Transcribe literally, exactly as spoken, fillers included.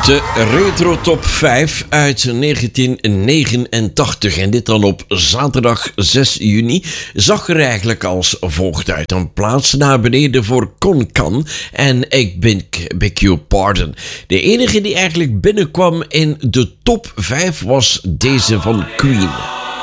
De Retro Top vijf uit negentien negenentachtig. En dit dan op zaterdag zes juni. Zag er eigenlijk als volgt uit. Een plaats naar beneden voor Kon Kan en Ik Beg Beg Your Pardon. De enige die eigenlijk binnenkwam in de top vijf was deze van Queen.